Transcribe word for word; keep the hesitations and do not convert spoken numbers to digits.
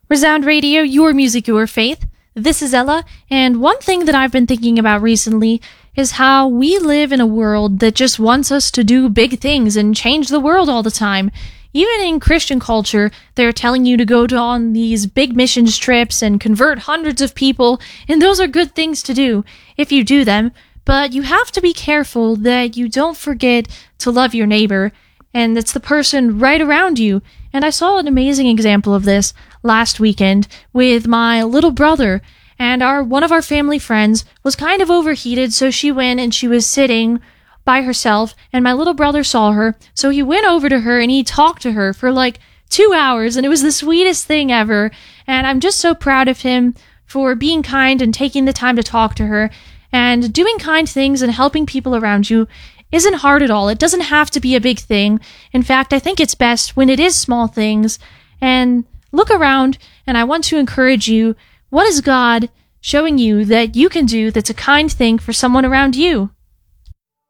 Resound Radio, your music, your faith. This is Ella, and one thing that I've been thinking about recently is how we live in a world that just wants us to do big things and change the world all the time. Even in Christian culture, they're telling you to go to on these big missions trips and convert hundreds of people, and those are good things to do if you do them, but you have to be careful that you don't forget to love your neighbor, and it's the person right around you. And I saw an amazing example of this last weekend with my little brother, and our one of our family friends was kind of overheated, so she went and she was sitting by herself, and my little brother saw her, so he went over to her and he talked to her for like two hours, and it was the sweetest thing ever, and I'm just so proud of him for being kind and taking the time to talk to her. And doing kind things and helping people around you isn't hard at all. It doesn't have to be a big thing. In fact, I think it's best when it is small things. And look around, and I want to encourage you, what is God showing you that you can do that's a kind thing for someone around you?